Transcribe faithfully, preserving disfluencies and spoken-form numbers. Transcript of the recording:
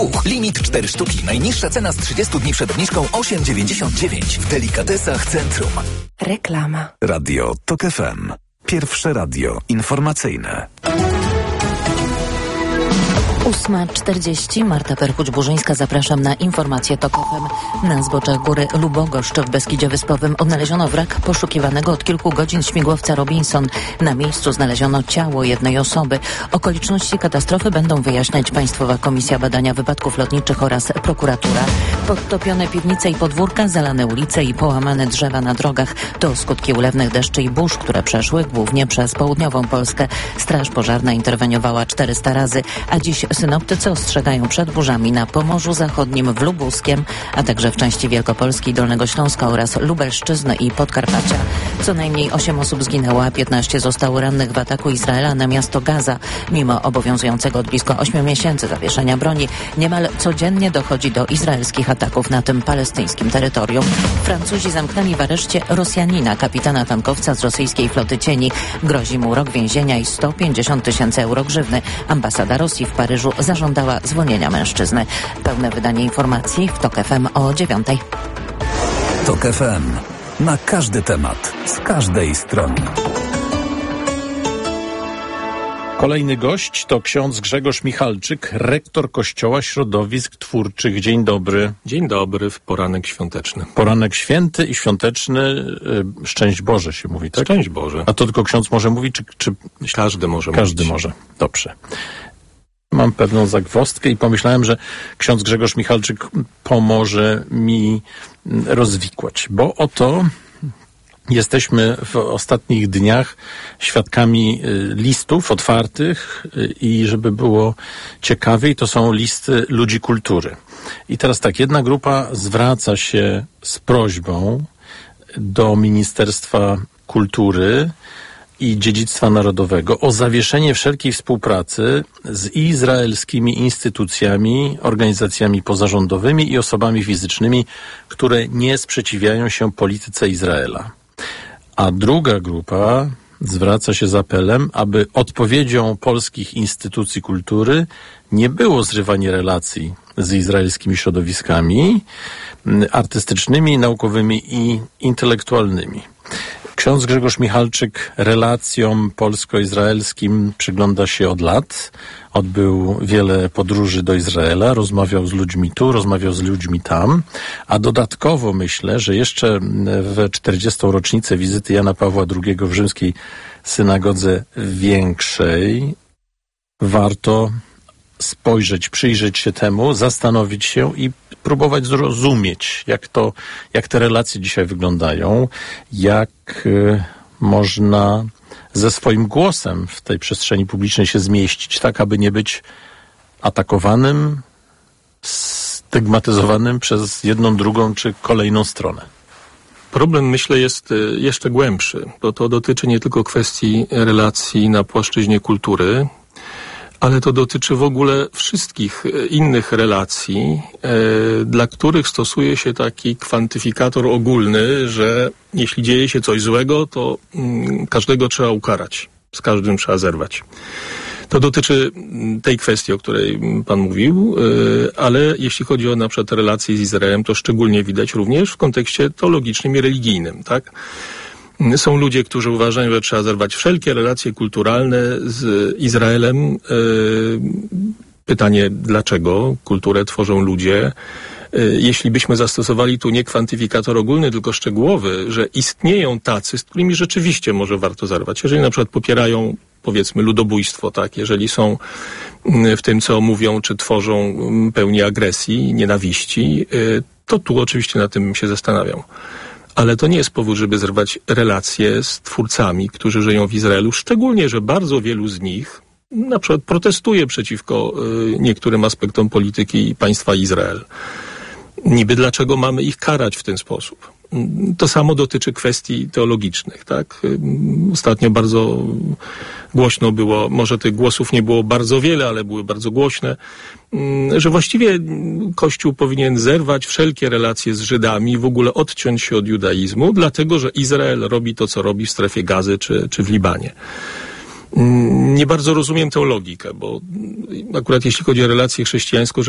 Uch, limit cztery sztuki. Najniższa cena z trzydziestu dni przed obniżką osiem dziewięćdziesiąt dziewięć. W Delikatesach Centrum. Reklama. Radio Tok F M. Pierwsze radio informacyjne. ósma czterdzieści. Marta Perkuć-Burzyńska. Zapraszam na informację Tok F M. Na zboczach góry Lubogoszcz w Beskidzie Wyspowym odnaleziono wrak poszukiwanego od kilku godzin śmigłowca Robinson. Na miejscu znaleziono ciało jednej osoby. Okoliczności katastrofy będą wyjaśniać Państwowa Komisja Badania Wypadków Lotniczych oraz prokuratura. Podtopione piwnice i podwórka, zalane ulice i połamane drzewa na drogach to skutki ulewnych deszczy i burz, które przeszły głównie przez południową Polskę. Straż Pożarna interweniowała czterysta razy, a dziś synoptycy ostrzegają przed burzami na Pomorzu Zachodnim, w Lubuskiem, a także w części Wielkopolski, Dolnego Śląska oraz Lubelszczyzny i Podkarpacia. Co najmniej osiem osób zginęło, a piętnaście zostało rannych w ataku Izraela na miasto Gaza. Mimo obowiązującego od blisko ośmiu miesięcy zawieszenia broni, niemal codziennie dochodzi do izraelskich ataków na tym palestyńskim terytorium. Francuzi zamknęli w areszcie Rosjanina, kapitana tankowca z rosyjskiej floty cieni. Grozi mu rok więzienia i sto pięćdziesiąt tysięcy euro grzywny. Ambasada Rosji w Paryżu zażądała zwolnienia mężczyzny. Pełne wydanie informacji w Tok F M o dziewiątej. Tok F M. Na każdy temat, z każdej strony. Kolejny gość to ksiądz Grzegorz Michalczyk, rektor Kościoła Środowisk Twórczych. Dzień dobry. Dzień dobry, w poranek świąteczny. Poranek święty i świąteczny. Szczęść Boże się mówi, tak? Szczęść Boże. A to tylko ksiądz może mówić, czy... czy... Każdy może Każdy mówić. może. Dobrze. Mam pewną zagwozdkę i pomyślałem, że ksiądz Grzegorz Michalczyk pomoże mi rozwikłać, bo oto jesteśmy w ostatnich dniach świadkami listów otwartych i żeby było ciekawiej, to są listy ludzi kultury. I teraz tak, jedna grupa zwraca się z prośbą do Ministerstwa Kultury i Dziedzictwa Narodowego o zawieszenie wszelkiej współpracy z izraelskimi instytucjami, organizacjami pozarządowymi i osobami fizycznymi, które nie sprzeciwiają się polityce Izraela. A druga grupa zwraca się z apelem, aby odpowiedzią polskich instytucji kultury nie było zrywanie relacji z izraelskimi środowiskami artystycznymi, naukowymi i intelektualnymi. Ksiądz Grzegorz Michalczyk relacjom polsko-izraelskim przygląda się od lat. Odbył wiele podróży do Izraela, rozmawiał z ludźmi tu, rozmawiał z ludźmi tam, a dodatkowo myślę, że jeszcze w czterdziestą rocznicę wizyty Jana Pawła drugiego w rzymskiej synagodze większej warto spojrzeć, przyjrzeć się temu, zastanowić się i próbować zrozumieć, jak to, jak te relacje dzisiaj wyglądają, jak y, można ze swoim głosem w tej przestrzeni publicznej się zmieścić, tak aby nie być atakowanym, stygmatyzowanym przez jedną, drugą czy kolejną stronę. Problem, myślę, jest jeszcze głębszy, bo to dotyczy nie tylko kwestii relacji na płaszczyźnie kultury, ale to dotyczy w ogóle wszystkich innych relacji, e, dla których stosuje się taki kwantyfikator ogólny, że jeśli dzieje się coś złego, to mm, każdego trzeba ukarać, z każdym trzeba zerwać. To dotyczy tej kwestii, o której pan mówił, e, ale jeśli chodzi o na przykład relacje z Izraelem, to szczególnie widać również w kontekście teologicznym i religijnym, tak? Są ludzie, którzy uważają, że trzeba zerwać wszelkie relacje kulturalne z Izraelem. Pytanie, dlaczego kulturę tworzą ludzie? Jeśli byśmy zastosowali tu nie kwantyfikator ogólny, tylko szczegółowy, że istnieją tacy, z którymi rzeczywiście może warto zerwać. Jeżeli na przykład popierają, powiedzmy, ludobójstwo, tak, jeżeli są w tym, co mówią, czy tworzą pełni agresji, nienawiści, to tu oczywiście na tym bym się zastanawiał. Ale to nie jest powód, żeby zerwać relacje z twórcami, którzy żyją w Izraelu, szczególnie, że bardzo wielu z nich na przykład protestuje przeciwko y, niektórym aspektom polityki państwa Izrael. Niby dlaczego mamy ich karać w ten sposób? To samo dotyczy kwestii teologicznych, tak? Ostatnio bardzo głośno było, może tych głosów nie było bardzo wiele, ale były bardzo głośne, że właściwie Kościół powinien zerwać wszelkie relacje z Żydami, w ogóle odciąć się od judaizmu, dlatego że Izrael robi to, co robi w strefie Gazy czy, czy w Libanie. Nie bardzo rozumiem tę logikę, bo akurat jeśli chodzi o relację chrześcijańską,